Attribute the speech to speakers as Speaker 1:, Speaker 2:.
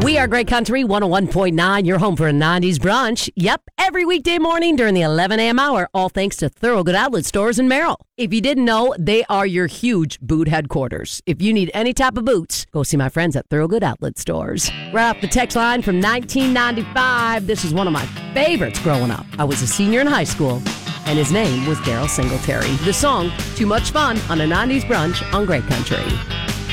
Speaker 1: We are Great Country 101.9, your home for a 90s brunch. Yep, every weekday morning during the 11 a.m. hour, all thanks to Thorogood Outlet Stores in Merrill. If you didn't know, they are your huge boot headquarters. If you need any type of boots, go see my friends at Thorogood Outlet Stores. Right off the text line from 1995, this is one of my favorites growing up. I was a senior in high school, and his name was Daryl Singletary. The song, Too Much Fun on a 90s brunch on Great Country.